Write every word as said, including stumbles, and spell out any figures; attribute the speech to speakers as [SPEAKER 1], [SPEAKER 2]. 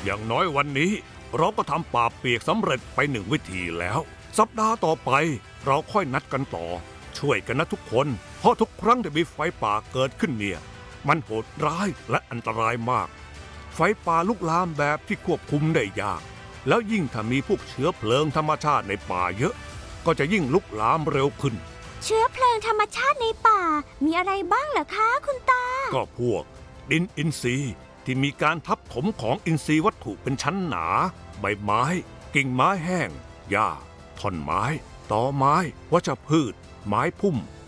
[SPEAKER 1] อย่างน้อยวันนี้เราก็ทำป่าเปียกสำเร็จไปหนึ่งวิธีแล้วสัปดาห์ต่อไปเราค่อยนัดกันต่อช่วยกันนะทุกคนเพราะทุกครั้งที่มีไฟป่าเกิดขึ้นเนี่ยมันโหดร้ายและอันตรายมากไฟป่าลุกลามแบบที่ควบคุมได้ยากแล้วยิ่งถ้ามีพวกเชื้อเพลิงธรรมชาติในป่าเยอะก็จะยิ่งลุกลามเร็วขึ้น
[SPEAKER 2] เชื้อเพลิงธรรมชาติในป่ามีอะไรบ้างเหรอคะคุณตา
[SPEAKER 1] ก็พวกดินอินทรีย์ที่มีการทับถมของอินทรีย์วัตถุเป็นชั้นหนาใบไม้กิ่งไม้แห้งหญ้าท่อนไม้ตอไม้วัชพืชไม้พุ่ม